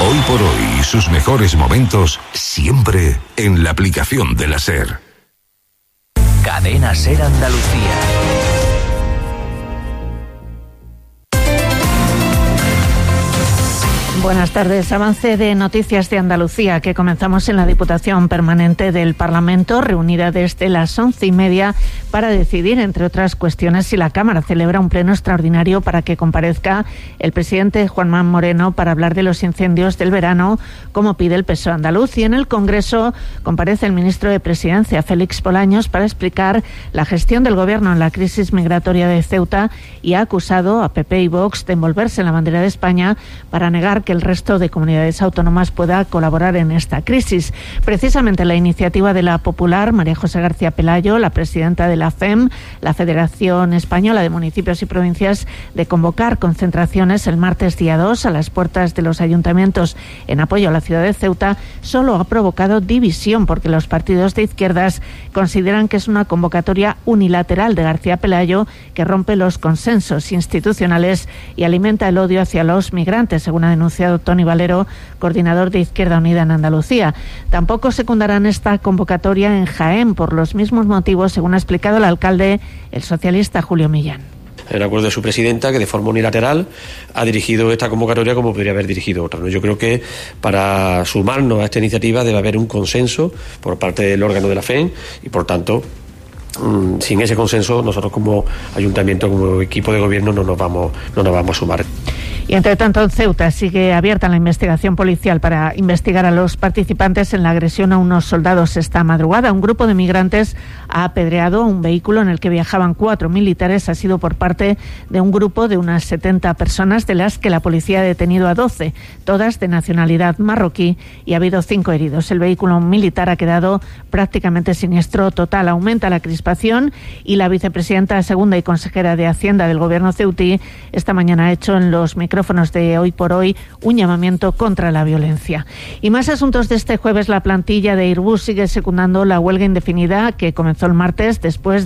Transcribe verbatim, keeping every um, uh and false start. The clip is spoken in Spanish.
Hoy por hoy y sus mejores momentos siempre en la aplicación de la SER. Cadena SER Andalucía. Buenas tardes. Avance de Noticias de Andalucía, que comenzamos en la Diputación Permanente del Parlamento, reunida desde las once y media para decidir, entre otras cuestiones, si la Cámara celebra un pleno extraordinario para que comparezca el presidente Juanma Moreno para hablar de los incendios del verano, como pide el P S O E andaluz. Y en el Congreso comparece el ministro de Presidencia, Félix Bolaños, para explicar la gestión del Gobierno en la crisis migratoria de Ceuta, y ha acusado a P P y Vox de envolverse en la bandera de España para negar que el resto de comunidades autónomas pueda colaborar en esta crisis. Precisamente la iniciativa de la Popular, María José García Pelayo, la presidenta de la F E M, la Federación Española de Municipios y Provincias, de convocar concentraciones el martes día dos a las puertas de los ayuntamientos en apoyo a la ciudad de Ceuta, solo ha provocado división, porque los partidos de izquierdas consideran que es una convocatoria unilateral de García Pelayo que rompe los consensos institucionales y alimenta el odio hacia los migrantes, según ha denunciado Tony Valero, coordinador de Izquierda Unida en Andalucía. Tampoco secundarán esta convocatoria en Jaén por los mismos motivos, según ha explicado el alcalde, el socialista Julio Millán. El acuerdo de su presidenta, que de forma unilateral ha dirigido esta convocatoria como podría haber dirigido otra, ¿no? Yo creo que para sumarnos a esta iniciativa debe haber un consenso por parte del órgano de la F E M y, por tanto, mmm, sin ese consenso, nosotros como ayuntamiento, como equipo de gobierno, no nos vamos, no nos vamos a sumar. Y entre tanto, en Ceuta sigue abierta la investigación policial para investigar a los participantes en la agresión a unos soldados esta madrugada. Un grupo de migrantes ha apedreado un vehículo en el que viajaban cuatro militares. Ha sido por parte de un grupo de unas setenta personas, de las que la policía ha detenido a doce, todas de nacionalidad marroquí, y ha habido cinco heridos. El vehículo militar ha quedado prácticamente siniestro total. Aumenta la crispación y la vicepresidenta segunda y consejera de Hacienda del Gobierno ceutí esta mañana ha hecho en los micrófonos de Hoy por Hoy un llamamiento contra la violencia. Y más asuntos de este jueves. La plantilla de Airbus sigue secundando la huelga indefinida que comenzó el martes después